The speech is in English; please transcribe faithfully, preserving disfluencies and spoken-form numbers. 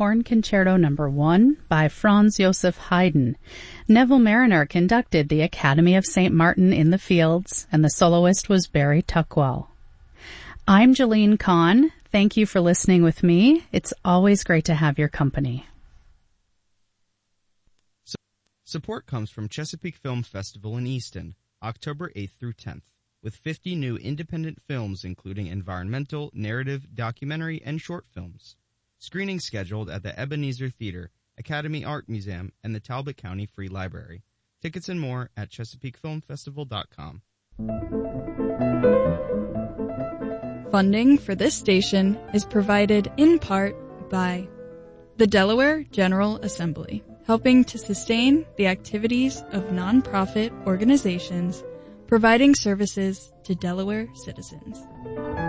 Horn Concerto Number one by Franz Joseph Haydn. Neville Mariner conducted the Academy of Saint Martin in the Fields, and the soloist was Barry Tuckwell. I'm Jolene Kahn. Thank you for listening with me. It's always great to have your company. Support comes from Chesapeake Film Festival in Easton, October eighth through tenth, with fifty new independent films including environmental, narrative, documentary, and short films. Screenings scheduled at the Ebenezer Theater, Academy Art Museum, and the Talbot County Free Library. Tickets and more at chesapeake film festival dot com. Funding for this station is provided in part by the Delaware General Assembly, helping to sustain the activities of nonprofit organizations providing services to Delaware citizens.